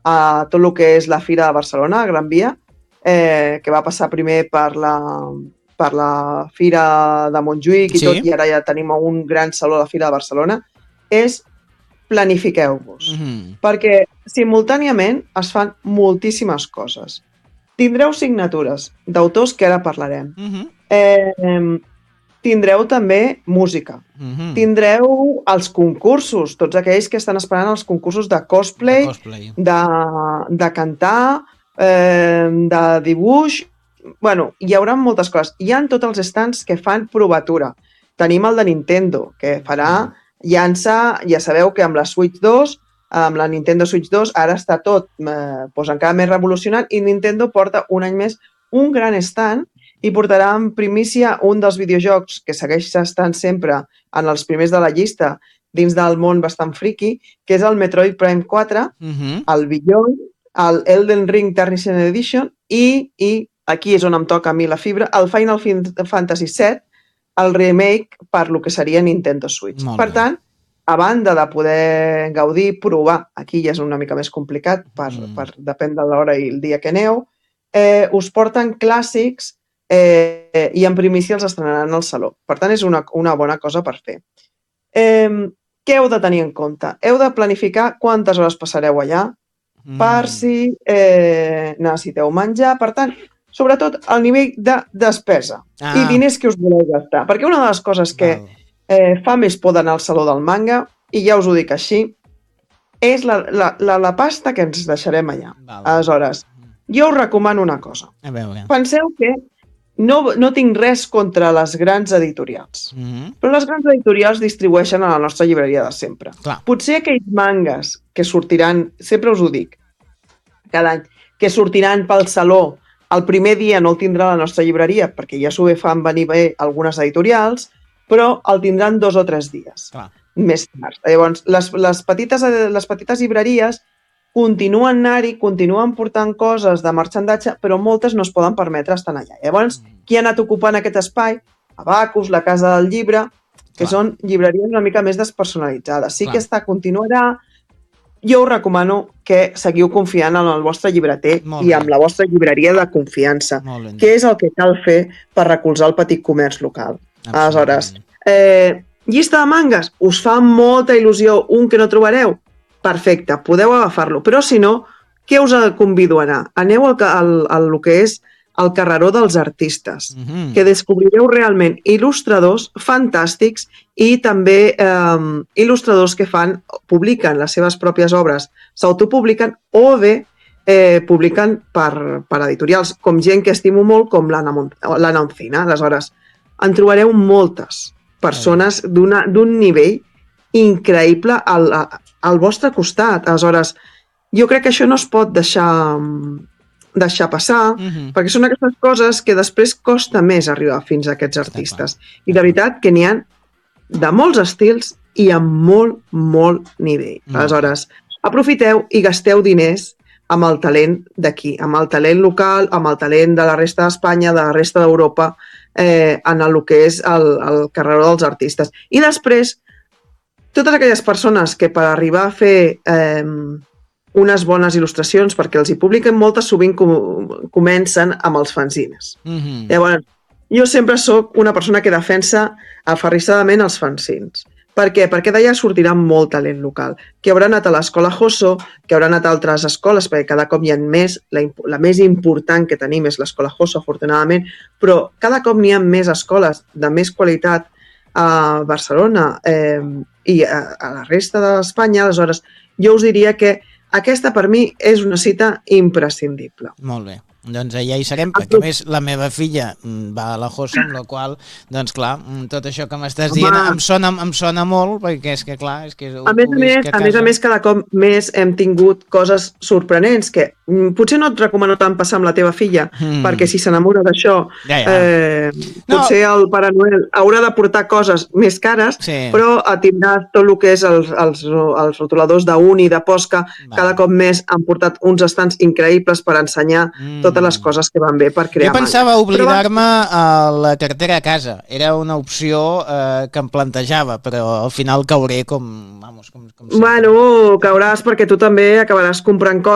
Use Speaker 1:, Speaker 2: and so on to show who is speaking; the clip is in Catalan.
Speaker 1: a tot el que és la Fira de Barcelona, a Gran Via, que va passar primer per la Fira de Montjuïc i tot, i ara ja tenim un gran saló a la Fira de Barcelona, és planifiqueu-vos, perquè simultàniament es fan moltíssimes coses. Tindreu signatures d'autors, que ara parlarem. Tindreu també música. Tindreu els concursos, tots aquells que estan esperant els concursos de cosplay, de cantar, de dibuix. Bueno, hi haurà moltes coses. Hi ha tots els stands que fan provatura. Tenim el de Nintendo, que farà llança, ja sabeu que amb la Switch 2, amb la Nintendo Switch 2, ara està tot encara més revolucionat, i Nintendo porta un any més un gran stand i portarà en primícia un dels videojocs que segueix estant sempre en els primers de la llista dins del món bastant friki, que és el Metroid Prime 4, el Beyond, el Elden Ring Tarnished Edition i aquí és on em toca a mi la fibra, el Final Fantasy VII, el remake per lo que seria Nintendo Switch. Per tant, a banda de poder gaudir, provar, aquí ja és una mica més complicat, depèn de l'hora i el dia que aneu, us porten clàssics i en primícia els estrenaran al saló. Per tant, és una bona cosa per fer. Què heu de tenir en compte? Heu de planificar quantes hores passareu allà, per si necessiteu menjar. Per tant, sobretot el nivell de despesa i diners que us voleu gastar. Perquè una de les coses que fa més por d'anar al Saló del Manga, i ja us ho dic així, és la pasta que ens deixarem allà. Aleshores, jo us recomano una cosa. Penseu que no tinc res contra les grans editorials, però les grans editorials distribueixen a la nostra llibreria de sempre. Potser aquells mangas que sortiran, sempre us ho dic, cada any, que sortiran pel Saló, el primer dia no el tindrà la nostra llibreria, perquè ja s'ho fan venir bé algunes editorials, però el tindran 2 o 3 dies més tard. Llavors, les petites llibreries continuen anar-hi, continuen portant coses de marxandatge, però moltes no es poden permetre estar allà. Llavors, qui ha anat ocupant aquest espai? Abacus, la Casa del Llibre, que són llibreries una mica més despersonalitzades. Sí que continuarà. Jo us recomano que seguiu confiant en el vostre llibreter i en la vostra llibreria de confiança, que és el que cal fer per recolzar el petit comerç local. Aleshores, llista de mangas, us fa molta il·lusió un que no trobareu? Perfecte, podeu agafar-lo, però si no, què us convido a anar? Aneu al que és el carreró dels artistes, que descobrireu realment il·lustradors fantàstics i també il·lustradors que publiquen les seves pròpies obres, s'autopubliquen o bé publiquen per editorials, com gent que estimo molt, com l'Anna Oncina. Aleshores, en trobareu moltes persones d'un nivell increïble al vostre costat. Aleshores, jo crec que això no es pot deixar passar, perquè són aquestes coses que després costa més arribar fins a aquests artistes. I de veritat que n'hi ha de molts estils i amb molt, molt nivell. Aleshores, aprofiteu i gasteu diners amb el talent d'aquí, amb el talent local, amb el talent de la resta d'Espanya, de la resta d'Europa, en el que és el carreró dels artistes. I després, totes aquelles persones que per arribar a fer unes bones il·lustracions, perquè els hi publiquen moltes, sovint comencen amb els fanzines. Llavors, jo sempre sóc una persona que defensa aferrissadament els fanzins. Per què? Perquè d'allà sortirà molt talent local, que haurà anat a l'escola Hosso, que haurà anat a altres escoles, perquè cada cop n'hi ha més, la més important que tenim és l'escola Hosso, afortunadament, però cada cop n'hi ha més escoles de més qualitat a Barcelona i a la resta d'Espanya. Aleshores, jo us diria que aquesta per mi és una cita imprescindible.
Speaker 2: Molt bé. Doncs allà hi serem, perquè a més la meva filla va a la Hosso, amb la qual, doncs clar, tot això que m'estàs dient em sona molt, perquè és que clar...
Speaker 1: A més a més, cada cop més hem tingut coses sorprenents, que potser no et recomano tant passar amb la teva filla, perquè si s'enamora d'això, potser el Pare Noel haurà de portar coses més cares, però tindrà tot el que és els rotuladors d'Uni, de Posca, cada cop més han portat uns estants increïbles per ensenyar totes les coses que van bé per crear
Speaker 2: mangas. Jo pensava oblidar-me a la cartera a casa. Era una opció que em plantejava, però al final cauré com...
Speaker 1: Bueno, cauràs perquè tu també acabaràs comprant coses